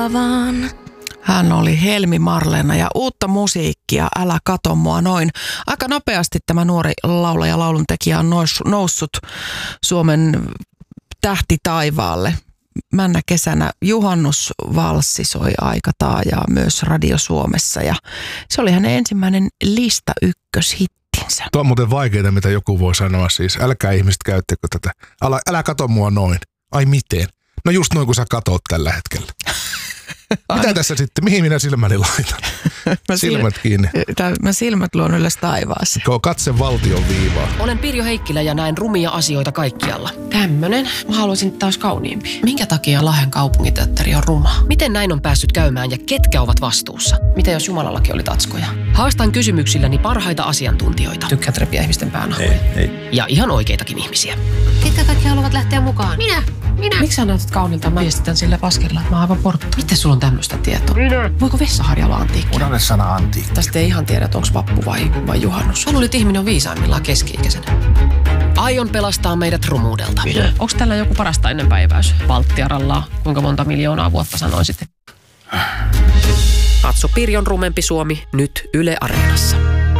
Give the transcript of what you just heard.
vaan. Hän oli Helmi Marleena ja uutta musiikkia, Älä kato mua noin. Aika nopeasti tämä nuori laulaja lauluntekijä on noussut Suomen tähtitaivaalle. Männä kesänä juhannusvalssi soi aika taajaa myös Radio Suomessa ja se oli hänen ensimmäinen lista ykköshittinsä. Tuo on muuten vaikeaa, mitä joku voi sanoa siis. Älkää ihmiset käyttäkö tätä. Älä kato mua noin. Ai miten? No just noin kuin sä katot tällä hetkellä. Mitä tässä sitten? Mihin minä silmäni laitan? Silmät kiinni. Mä silmät luon ylös taivaassa. Katse valtion viivaa. Olen Pirjo Heikkilä ja näen rumia asioita kaikkialla. Tämmönen. Mä haluaisin taas kauniimpi. Minkä takia Lahden kaupunginteatteri on ruma? Miten näin on päässyt käymään ja ketkä ovat vastuussa? Mitä jos Jumalallakin oli tatskoja? Haastan kysymyksilläni parhaita asiantuntijoita. Tykkäät repiä ihmisten päänahoja. Ei. Ja ihan oikeitakin ihmisiä. Ketkä kaikki haluavat lähteä mukaan? Minä. Miksi sä näytät kaunilta? Mä viestitän sillä paskella, että mä oon aivan porttu. Miten sulla on tämmöistä tietoa? Voiko vessaharja olla antiikki? Unohda sana antiikki. Tästä ei ihan tiedä, onko vappu vai juhannus. Mä luulen, että ihminen on viisaimmillaan keski-ikäisenä. Aion pelastaa meidät rumuudelta. Onko tällä joku parasta ennenpäiväys? Valttiarallaa. Kuinka monta miljoonaa vuotta sanoisit? Katso Pirjon rumempi Suomi nyt Yle Areenassa.